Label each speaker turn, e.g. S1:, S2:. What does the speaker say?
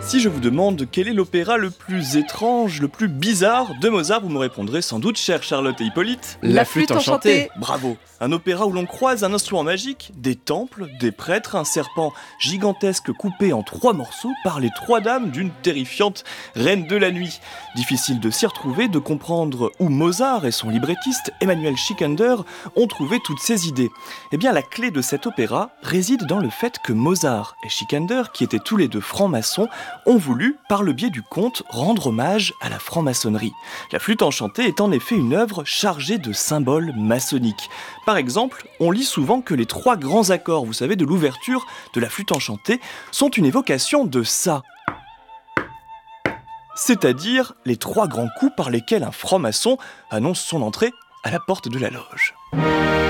S1: Si je vous demande quel est l'opéra le plus étrange, le plus bizarre de Mozart, vous me répondrez sans doute, chère Charlotte et Hippolyte.
S2: La flûte enchantée.
S1: Bravo. Un opéra où l'on croise un instrument magique, des temples, des prêtres, un serpent gigantesque coupé en 3 morceaux par les 3 dames d'une terrifiante reine de la nuit. Difficile de s'y retrouver, de comprendre où Mozart et son librettiste Emanuel Schikaneder ont trouvé toutes ces idées. Eh bien, la clé de cet opéra réside dans le fait que Mozart et Schikaneder, qui étaient tous les deux francs-maçons, ont voulu, par le biais du conte, rendre hommage à la franc-maçonnerie. La flûte enchantée est en effet une œuvre chargée de symboles maçonniques. Par exemple, on lit souvent que les 3 grands accords, vous savez, de l'ouverture de la flûte enchantée, sont une évocation de ça. C'est-à-dire les 3 grands coups par lesquels un franc-maçon annonce son entrée à la porte de la loge.